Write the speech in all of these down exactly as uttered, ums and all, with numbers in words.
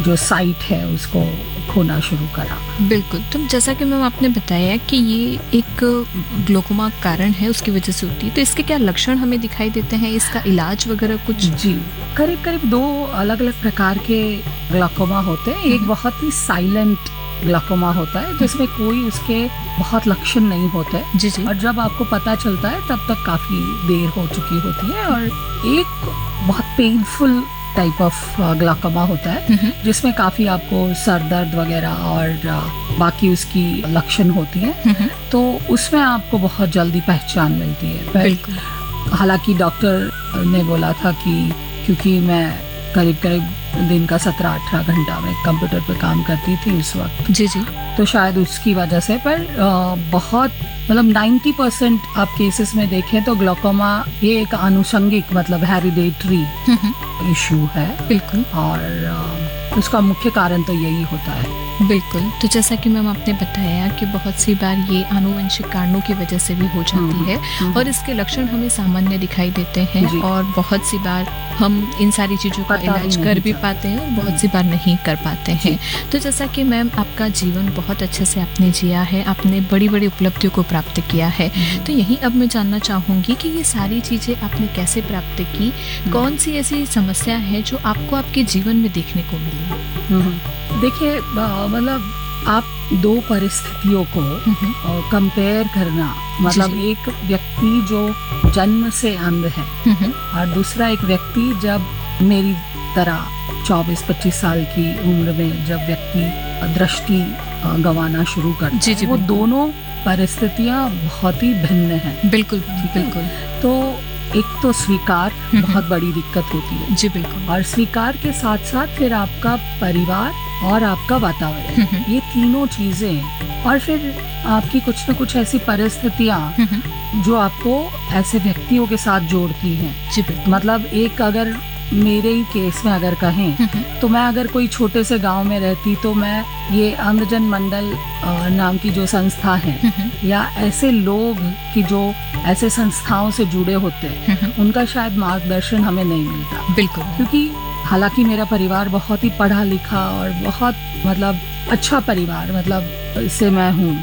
जो साइट है उसको खोना शुरू करा। बिल्कुल। तो जैसा कि मैम आपने बताया कि ये एक ग्लोकोमा कारण है, उसकी वजह से होती है, तो इसके क्या लक्षण हमें दिखाई देते हैं, इसका इलाज वगैरह कुछ? जी, करीब करीब दो अलग अलग प्रकार के ग्लोकोमा होते हैं। एक बहुत ही साइलेंट ग्लोकोमा होता है जिसमें कोई उसके बहुत लक्षण नहीं होते जी जी। और जब आपको पता चलता है तब तक काफी देर हो चुकी होती है। और एक बहुत पेनफुल टाइप ऑफ ग्लोकोमा होता है जिसमें काफी आपको सर दर्द वगैरह और बाकी उसकी लक्षण होती है, तो उसमें आपको बहुत जल्दी पहचान मिलती है। हालांकि डॉक्टर ने बोला था कि क्योंकि मैं करीब करीब दिन का सत्रह अठारह घंटा में कंप्यूटर पे काम करती थी उस वक्त, जी जी, तो शायद उसकी वजह से, पर बहुत मतलब नब्बे परसेंट आप केसेस में देखें तो ग्लोकोमा ये एक आनुषंगिक मतलब हेरिडेटरी इशू है। बिल्कुल। और उसका मुख्य कारण तो यही होता है। बिल्कुल। तो जैसा कि मैम आपने बताया कि बहुत सी बार ये आनुवंशिक कारणों की वजह से भी हो जाती है और इसके लक्षण हमें सामान्य दिखाई देते हैं और बहुत सी बार हम इन सारी चीज़ों का इलाज कर भी पाते हैं और बहुत सी बार नहीं कर पाते हैं। तो जैसा कि मैम आपका जीवन बहुत अच्छे से आपने जिया है, आपने बड़ी बड़ी उपलब्धियों को प्राप्त किया है, तो यही अब मैं जानना चाहूँगी कि ये सारी चीज़ें आपने कैसे प्राप्त की, कौन सी ऐसी समस्या है जो आपको आपके जीवन में देखने को मिली? देखिए, मतलब आप दो परिस्थितियों को कंपेयर करना, मतलब एक व्यक्ति जो जन्म से अंध है और दूसरा एक व्यक्ति जब मेरी तरह चौबीस पच्चीस साल की उम्र में जब व्यक्ति दृष्टि गंवाना शुरू करता है, वो दोनों परिस्थितियां बहुत ही भिन्न हैं। बिल्कुल बिल्कुल। तो एक तो स्वीकार बहुत बड़ी दिक्कत होती है। जी बिल्कुल। और स्वीकार के साथ साथ फिर आपका परिवार और आपका वातावरण, ये तीनों चीजें, और फिर आपकी कुछ न कुछ ऐसी परिस्थितियां जो आपको ऐसे व्यक्तियों के साथ जोड़ती हैं। जी बिल्कुल। मतलब एक अगर मेरे ही केस में अगर कहें तो मैं अगर कोई छोटे से गांव में रहती तो मैं ये अंधजन मंडल नाम की जो संस्था है या ऐसे लोग की जो ऐसे संस्थाओं से जुड़े होते हैं उनका शायद मार्गदर्शन हमें नहीं मिलता। बिल्कुल। क्योंकि हालांकि मेरा परिवार बहुत ही पढ़ा लिखा और बहुत मतलब अच्छा परिवार मतलब से मैं हूँ,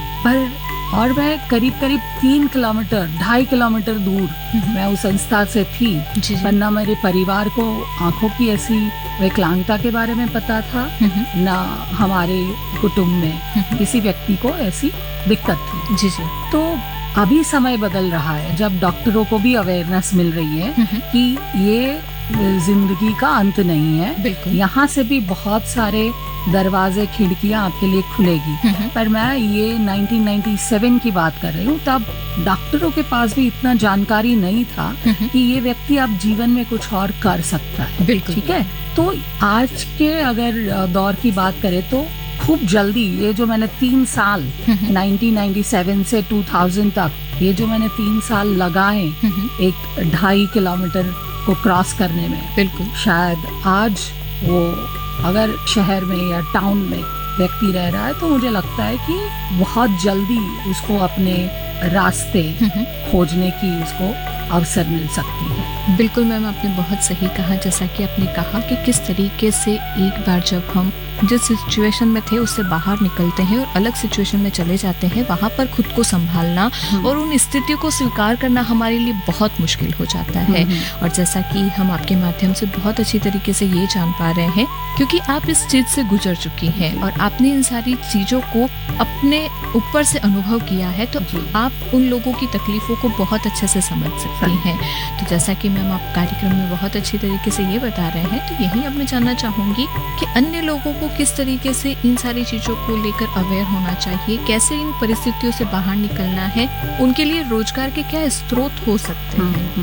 पर और मैं करीब करीब तीन किलोमीटर ढाई किलोमीटर दूर मैं उस संस्था से थी, पर न मेरे परिवार को आंखों की ऐसी विकलांगता के बारे में पता था, न हमारे कुटुंब में किसी व्यक्ति को ऐसी दिक्कत थी। जी जी। तो अभी समय बदल रहा है जब डॉक्टरों को भी अवेयरनेस मिल रही है कि ये जिंदगी का अंत नहीं है, यहाँ से भी बहुत सारे दरवाजे खिड़कियां आपके लिए खुलेगी। पर मैं ये उन्नीस सौ सत्तानवे की बात कर रही हूँ, तब डॉक्टरों के पास भी इतना जानकारी नहीं था कि ये व्यक्ति अब जीवन में कुछ और कर सकता है। बिल्कुल। ठीक है। तो आज के अगर दौर की बात करें तो खूब जल्दी ये जो मैंने तीन साल उन्नीस सौ सत्तानवे से दो हज़ार तक ये जो मैंने तीन साल लगाए एक ढाई किलोमीटर को क्रॉस करने में, बिल्कुल, शायद आज वो अगर शहर में या टाउन में व्यक्ति रह रहा है तो मुझे लगता है कि बहुत जल्दी उसको अपने रास्ते खोजने की उसको अवसर मिल सकती है। बिल्कुल मैम, आपने बहुत सही कहा। जैसा कि आपने कहा कि किस तरीके से एक बार जब हम जिस सिचुएशन में थे उससे बाहर निकलते हैं और अलग सिचुएशन में चले जाते हैं, वहाँ पर खुद को संभालना और उन स्थितियों को स्वीकार करना हमारे लिए बहुत मुश्किल हो जाता है। और जैसा कि हम आपके माध्यम से बहुत अच्छी तरीके से ये जान पा रहे हैं, क्योंकि आप इस चीज से गुजर चुकी हैं और आपने इन सारी चीजों को अपने ऊपर से अनुभव किया है, तो आप उन लोगों की तकलीफों को बहुत अच्छे से समझ सकती हैं। तो जैसा कि मैम आप कार्यक्रम में बहुत अच्छी तरीके से ये बता रहे हैं, तो यही अब मैं जानना चाहूंगी कि अन्य लोगों को किस तरीके से इन सारी चीजों को लेकर अवेयर होना चाहिए, कैसे इन परिस्थितियों से बाहर निकलना है, उनके लिए रोजगार के क्या स्रोत हो सकते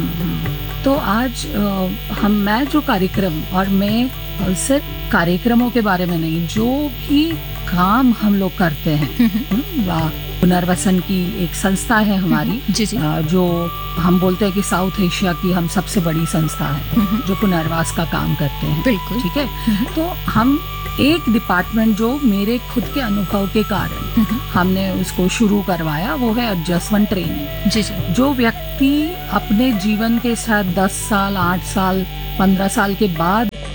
हैं। तो आज आ, हम मैं जो कार्यक्रम और मैं सिर्फ कार्यक्रमों के बारे में नहीं, जो भी काम हम लोग करते हैं, पुनर्वसन की एक संस्था है हमारी, जी जी। जो हम बोलते हैं कि साउथ एशिया की हम सबसे बड़ी संस्था है जो पुनर्वास का काम करते हैं। बिल्कुल। ठीक है। तो हम एक डिपार्टमेंट जो मेरे खुद के अनुभव के कारण हमने उसको शुरू करवाया, वो है एडजस्टमेंट ट्रेनिंग। जी जी। जो व्यक्ति अपने जीवन के साथ दस साल आठ साल पंद्रह साल के बाद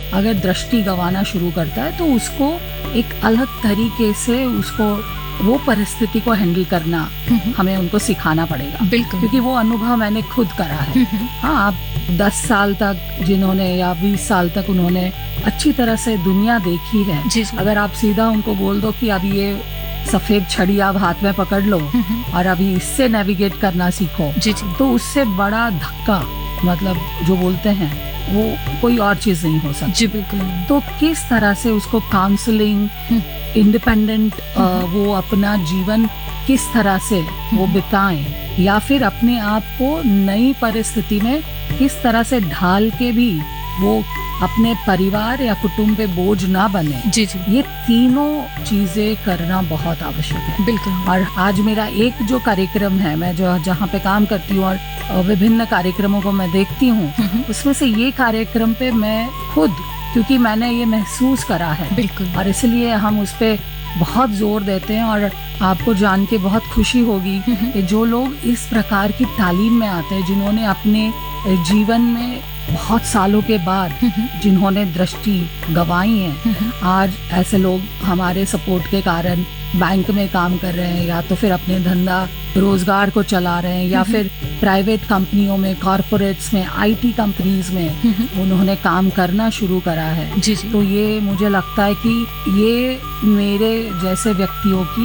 अगर दृष्टि गंवाना शुरू करता है तो उसको एक अलग तरीके से उसको वो परिस्थिति को हैंडल करना हमें उनको सिखाना पड़ेगा, बिल्कुल, क्योंकि वो अनुभव मैंने खुद करा है। हाँ, आप दस साल तक जिन्होंने या बीस साल तक उन्होंने अच्छी तरह से दुनिया देखी है, जी, जी। अगर आप सीधा उनको बोल दो कि अब ये सफेद छड़ी आप हाथ में पकड़ लो और अभी इससे नेविगेट करना सीखो, जी, जी। तो उससे बड़ा धक्का, मतलब जो बोलते हैं वो कोई और चीज नहीं हो सकती। जी बिल्कुल। तो किस तरह से उसको काउंसलिंग, इंडिपेंडेंट वो अपना जीवन किस तरह से वो बिताएं, या फिर अपने आप को नई परिस्थिति में किस तरह से ढाल के भी वो अपने परिवार या कुटुंब पे बोझ ना बने, जी जी, ये तीनों चीजें करना बहुत आवश्यक है। बिल्कुल। और आज मेरा एक जो कार्यक्रम है, मैं जो जहाँ पे काम करती हूँ और विभिन्न कार्यक्रमों को मैं देखती हूँ, उसमें से ये कार्यक्रम पे मैं खुद, क्योंकि मैंने ये महसूस करा है, बिल्कुल, और इसलिए हम उस पे बहुत जोर देते हैं। और आपको जान के बहुत खुशी होगी कि जो लोग इस प्रकार की तालीम में आते हैं, जिन्होंने अपने जीवन में बहुत सालों के बाद जिन्होंने दृष्टि गंवाई है, आज ऐसे लोग हमारे सपोर्ट के कारण बैंक में काम कर रहे हैं, या तो फिर अपने धंधा रोजगार को चला रहे हैं, या फिर प्राइवेट कंपनियों में, कॉरपोरेट्स में, आईटी कंपनीज में उन्होंने काम करना शुरू करा है। जी जी। तो ये मुझे लगता है कि ये मेरे जैसे व्यक्तियों की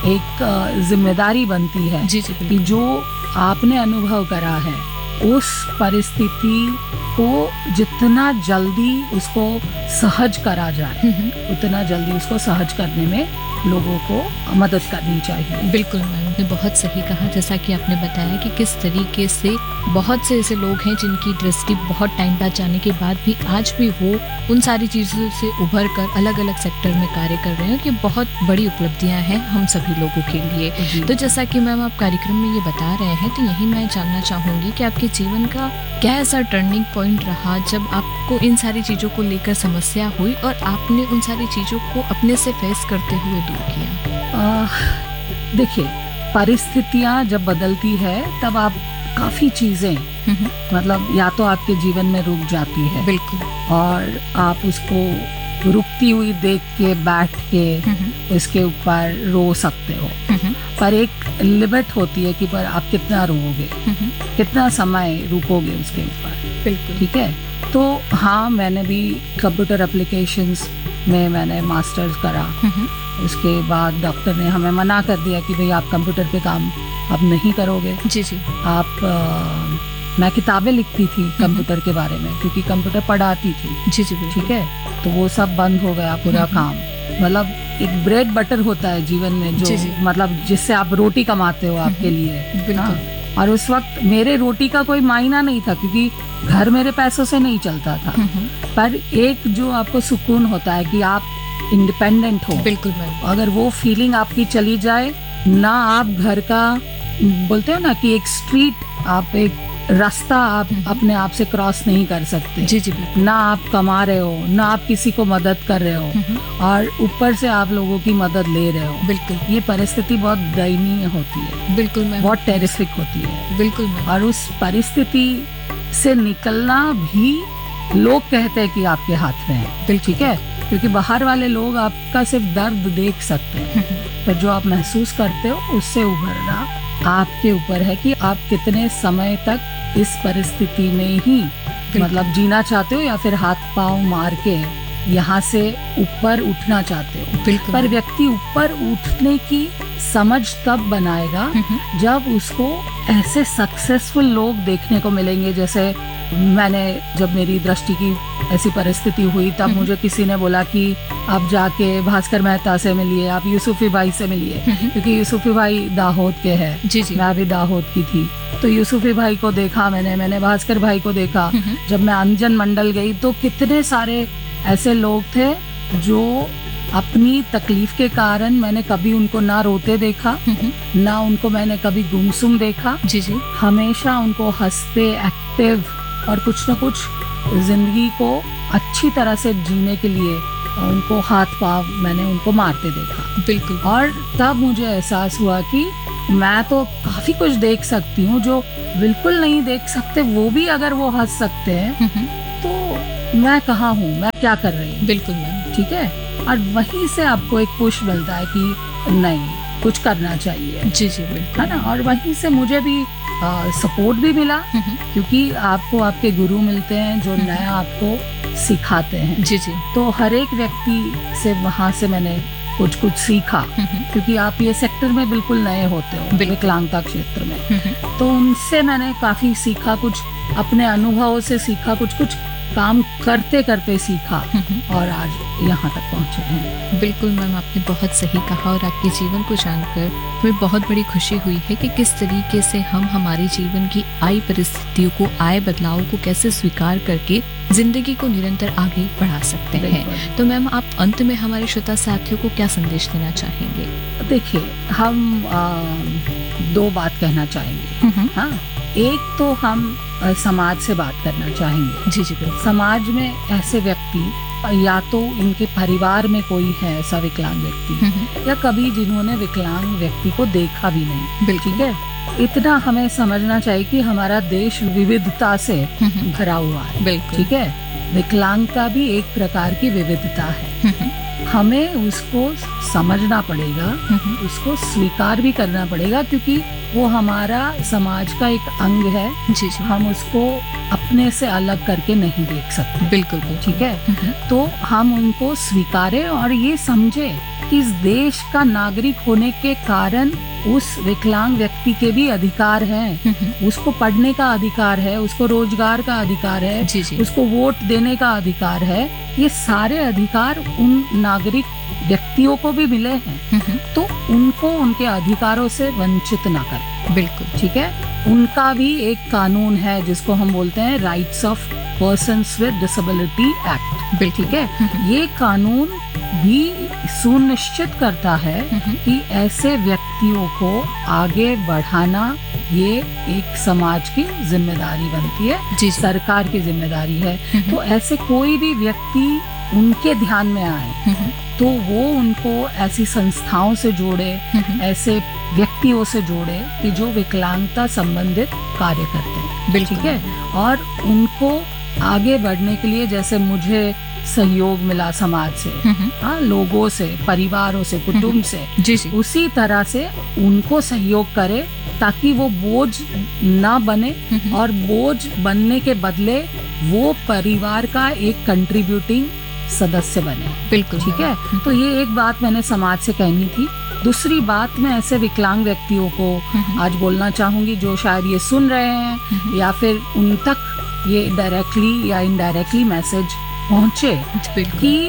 एक जिम्मेदारी बनती है, जी जी, कि जो आपने अनुभव करा है उस परिस्थिति को जितना जल्दी उसको सहज करा जाए, उतना जल्दी उसको सहज करने में लोगों को मदद करनी चाहिए। बिल्कुल मैम, आपने बहुत सही कहा। जैसा कि आपने बताया कि किस तरीके से बहुत से ऐसे लोग हैं जिनकी दृष्टि बहुत टाइम बाद जाने के बाद भी आज भी वो उन सारी चीज़ों से उभर कर अलग अलग सेक्टर में कार्य कर रहे हैं, और ये बहुत बड़ी उपलब्धियां हैं हम सभी लोगों के लिए। तो जैसा कि मैम आप कार्यक्रम में ये बता रहे हैं, तो यही मैं जानना चाहूँगी कि आपके जीवन का क्या ऐसा टर्निंग पॉइंट रहा जब आपको इन सारी चीज़ों को लेकर समस्या हुई और आपने उन सारी चीज़ों को अपने से फेस करते हुए दूर किया? देखिए, परिस्थितियां जब बदलती है तब आप काफी चीजें मतलब या तो आपके जीवन में रुक जाती है, बिल्कुल, और आप उसको रुकती हुई देख के बैठ के उसके ऊपर रो सकते हो, पर एक लिमिट होती है कि पर आप कितना रोओगे, कितना समय रुकोगे उसके ऊपर। बिल्कुल, ठीक है। तो हाँ, मैंने भी कंप्यूटर एप्लीकेशंस में मैंने मास्टर्स करा। उसके बाद डॉक्टर ने हमें मना कर दिया कि भाई आप कंप्यूटर पे काम अब नहीं करोगे। जी जी। आप आ, मैं किताबें लिखती थी कंप्यूटर के बारे में, क्योंकि कंप्यूटर पढ़ाती थी। जी जी, ठीक है। तो वो सब बंद हो गया पूरा काम। मतलब एक ब्रेड बटर होता है जीवन में, जो जी जी। मतलब जिससे आप रोटी कमाते हो आपके लिए। बिल्कुल। हाँ। और उस वक्त मेरे रोटी का कोई मायना नहीं था, क्योंकि घर मेरे पैसों से नहीं चलता था, पर एक जो आपको सुकून होता है कि आप इंडिपेंडेंट हो। बिल्कुल मैम। अगर वो फीलिंग आपकी चली जाए ना, आप घर का, बोलते हो ना कि एक स्ट्रीट, आप एक रास्ता आप अपने आप से क्रॉस नहीं कर सकते। जी जी, बिल्कुल। ना आप कमा रहे हो, ना आप किसी को मदद कर रहे हो, और ऊपर से आप लोगों की मदद ले रहे हो। बिल्कुल, ये परिस्थिति बहुत दयनीय होती है। बिल्कुल मैम, बहुत टेरिफिक होती है। बिल्कुल मैम। और उस परिस्थिति से निकलना भी लोग कहते हैं कि आपके हाथ में है। ठीक है, क्योंकि बाहर वाले लोग आपका सिर्फ दर्द देख सकते हैं, पर जो आप महसूस करते हो उससे उभरना आपके ऊपर है कि आप कितने समय तक इस परिस्थिति में ही मतलब जीना चाहते हो, या फिर हाथ पांव मार के यहाँ से ऊपर उठना चाहते हो। बिल्कुल। पर व्यक्ति ऊपर उठने की समझ तब बनाएगा जब उसको ऐसे सक्सेसफुल लोग देखने को मिलेंगे। जैसे मैंने, जब मेरी दृष्टि की ऐसी परिस्थिति हुई, तब मुझे किसी ने बोला कि आप जाके भास्कर मेहता से मिलिए, आप यूसुफी भाई से मिलिए, क्योंकि यूसुफी भाई दाहोद के हैं। जी जी। मैं भी दाहोद की थी, तो यूसुफी भाई को देखा मैंने, मैंने भास्कर भाई को देखा। जब मैं अंजन मंडल गई तो कितने सारे ऐसे लोग थे जो अपनी तकलीफ के कारण, मैंने कभी उनको ना रोते देखा, ना उनको मैंने कभी गुमसुम देखा। जी जी। हमेशा उनको हंसते, एक्टिव, और कुछ न कुछ जिंदगी को अच्छी तरह से जीने के लिए उनको हाथ पांव मैंने उनको मारते देखा। बिल्कुल। और तब मुझे एहसास हुआ कि मैं तो काफी कुछ देख सकती हूँ, जो बिल्कुल नहीं देख सकते वो भी अगर वो हंस सकते हैं, तो मैं कहाँ हूँ, मैं क्या कर रही हूँ, बिल्कुल मैम। ठीक है। और वहीं से आपको एक पुश मिलता है कि नहीं, कुछ करना चाहिए, जी जी बिल्कुल, है ना। और वहीं से मुझे भी सपोर्ट भी मिला, क्योंकि आपको आपके गुरु मिलते हैं जो नया आपको सिखाते हैं। जी जी, तो हर एक व्यक्ति से वहाँ से मैंने कुछ कुछ सीखा, क्योंकि आप ये सेक्टर में बिल्कुल नए होते हो, विकलांगता क्षेत्र में। तो उनसे मैंने काफी सीखा, कुछ अपने अनुभवों से सीखा, कुछ कुछ काम करते करते सीखा, और आज यहाँ तक पहुँचे हैं। बिल्कुल मैम, आपने बहुत सही कहा, और आपके जीवन को जानकर हमें बहुत बड़ी खुशी हुई है कि किस तरीके से हम हमारे जीवन की आई परिस्थितियों को, आए बदलाव को कैसे स्वीकार करके जिंदगी को निरंतर आगे बढ़ा सकते हैं। तो मैम, आप अंत में हमारे श्रोता साथियों को क्या संदेश देना चाहेंगे? देखिए, हम आ, दो बात कहना चाहेंगे। हाँ, एक तो हम आ, समाज से बात करना चाहेंगे। जी जी बिल्कुल। समाज में ऐसे व्यक्ति, या तो इनके परिवार में कोई है ऐसा विकलांग व्यक्ति, या कभी जिन्होंने विकलांग व्यक्ति को देखा भी नहीं, ठीक है। इतना हमें समझना चाहिए कि हमारा देश विविधता से भरा हुआ है, बिल्कुल, ठीक है। विकलांगता भी एक प्रकार की विविधता है, हमें उसको समझना पड़ेगा, उसको स्वीकार भी करना पड़ेगा, क्योंकि वो हमारा समाज का एक अंग है। जी जी, हम उसको अपने से अलग करके नहीं देख सकते, बिल्कुल, ठीक है। तो हम उनको स्वीकारें और ये समझे कि इस देश का नागरिक होने के कारण उस विकलांग व्यक्ति के भी अधिकार हैं, उसको पढ़ने का अधिकार है, उसको रोजगार का अधिकार है, जी जी, उसको वोट देने का अधिकार है। ये सारे अधिकार उन नागरिक व्यक्तियों को भी मिले हैं, तो उनको उनके अधिकारों से वंचित ना करें, बिल्कुल, ठीक है। उनका भी एक कानून है जिसको हम बोलते हैं rights of persons with disability act, ठीक है। ये कानून भी सुनिश्चित करता है कि ऐसे व्यक्तियों को आगे बढ़ाना ये एक समाज की जिम्मेदारी बनती है, जी, सरकार की जिम्मेदारी है। तो ऐसे कोई भी व्यक्ति उनके ध्यान में आए तो वो उनको ऐसी संस्थाओं से जोड़े, ऐसे व्यक्तियों से जोड़े कि जो विकलांगता संबंधित कार्य करते हैं, ठीक है। और उनको आगे बढ़ने के लिए, जैसे मुझे सहयोग मिला समाज से, हाँ, लोगों से, परिवारों से, कुटुंब से, जी जी, उसी तरह से उनको सहयोग करे, ताकि वो बोझ ना बने, और बोझ बनने के बदले वो परिवार का एक कंट्रीब्यूटिंग सदस्य बने, बिल्कुल, ठीक है। तो ये एक बात मैंने समाज से कहनी थी। दूसरी बात, मैं ऐसे विकलांग व्यक्तियों को आज बोलना चाहूंगी जो शायद ये सुन रहे हैं, या फिर उन तक ये डायरेक्टली या इनडायरेक्टली मैसेज पहुंचे कि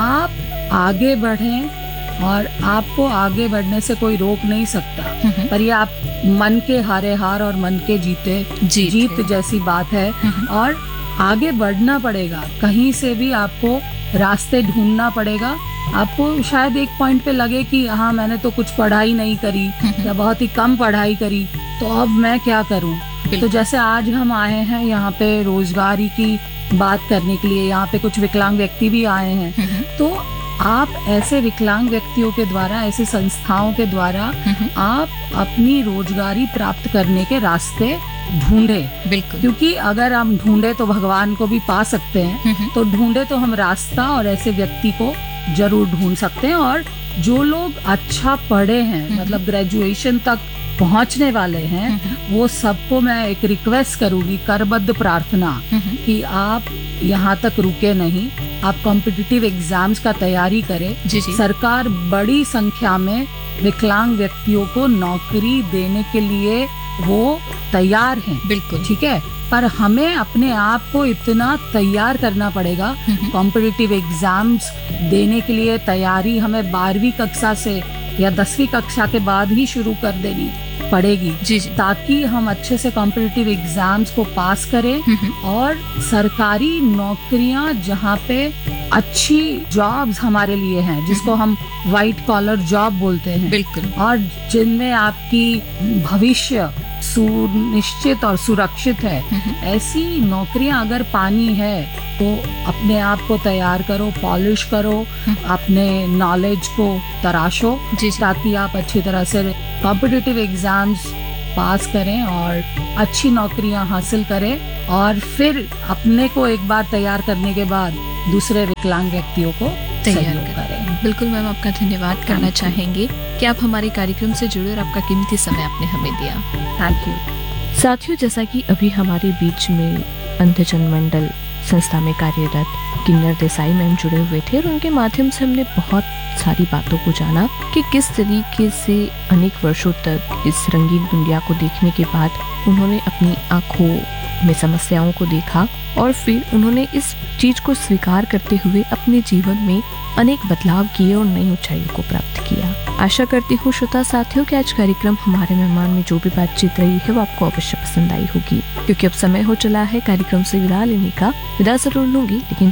आप आगे बढ़ें, और आपको आगे बढ़ने से कोई रोक नहीं सकता। पर ये आप मन के हारे हार और मन के जीते जीत, जीत जैसी बात है, और आगे बढ़ना पड़ेगा। कहीं से भी आपको रास्ते ढूंढना पड़ेगा। आपको शायद एक पॉइंट पे लगे कि हाँ, मैंने तो कुछ पढ़ाई नहीं करी, या बहुत ही कम पढ़ाई करी, तो अब मैं क्या करूं। तो जैसे आज हम आए हैं यहाँ पे रोजगारी की बात करने के लिए, यहाँ पे कुछ विकलांग व्यक्ति भी आए हैं, तो आप ऐसे विकलांग व्यक्तियों के द्वारा, ऐसी संस्थाओं के द्वारा आप अपनी रोजगारी प्राप्त करने के रास्ते ढूंढे, बिल्कुल। क्योंकि अगर हम ढूंढे तो भगवान को भी पा सकते हैं, तो ढूंढे तो हम रास्ता और ऐसे व्यक्ति को जरूर ढूंढ सकते हैं। और जो लोग अच्छा पढ़े हैं, मतलब ग्रेजुएशन तक पहुंचने वाले हैं, वो सबको मैं एक रिक्वेस्ट करूंगी, करबद्ध प्रार्थना, कि आप यहाँ तक रुके नहीं, आप कॉम्पिटिटिव एग्जाम्स का तैयारी करें। जी जी। सरकार बड़ी संख्या में विकलांग व्यक्तियों को नौकरी देने के लिए वो तैयार हैं, बिल्कुल, ठीक है। पर हमें अपने आप को इतना तैयार करना पड़ेगा, कॉम्पिटिटिव एग्जाम्स देने के लिए तैयारी हमें बारहवीं कक्षा से या दसवीं कक्षा के बाद ही शुरू कर देनी पड़ेगी, जी जी, ताकि हम अच्छे से कॉम्पिटिटिव एग्जाम्स को पास करें, और सरकारी नौकरियां जहाँ पे अच्छी जॉब्स हमारे लिए हैं, जिसको हम व्हाइट कॉलर जॉब बोलते हैं, बिल्कुल, और जिनमें आपकी भविष्य सुनिश्चित और सुरक्षित है, ऐसी नौकरियां अगर पानी है तो अपने आप को तैयार करो, पॉलिश करो, अपने नॉलेज को तराशो, ताकि आप अच्छी तरह से कॉम्पिटिटिव एग्जाम्स पास करें और अच्छी नौकरियां हासिल करें और फिर अपने को एक बार तैयार करने के बाद दूसरे विकलांग व्यक्तियों को तैयार सहयोग करें। करें। बिल्कुल मैम, आपका धन्यवाद करना चाहेंगे कि आप हमारे कार्यक्रम से जुड़े और आपका कीमती समय आपने हमें दिया। Thank you. साथियों, जैसा कि अभी हमारे बीच में अंधजन मंडल संस्था में कार्यरत किन्नर देसाई मैम जुड़े हुए थे और उनके माध्यम से हमने बहुत सारी बातों को जाना कि किस तरीके से अनेक वर्षों तक इस रंगीन दुनिया को देखने के बाद उन्होंने अपनी आंखों में समस्याओं को देखा और फिर उन्होंने इस चीज को स्वीकार करते हुए अपने जीवन में अनेक बदलाव किए और नई ऊंचाइयों को प्राप्त किया। आशा करती हूँ श्रोता साथियों कि आज कार्यक्रम हमारे मेहमान में जो भी बातचीत रही है वो आपको अवश्य पसंद आई होगी, क्योंकि अब समय हो चला है कार्यक्रम से विदा लेने का। विदा जरूर लूंगी, लेकिन